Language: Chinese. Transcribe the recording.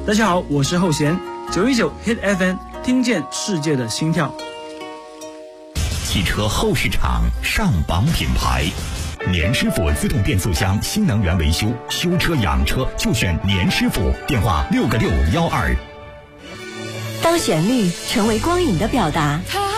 大家好，我是后弦，919 Hit FM， 听见世界的心跳。 汽车后市场上榜品牌，年师傅自动变速箱新能源维修，修车养车就选年师傅，电话6个612。 当旋律成为光影的表达，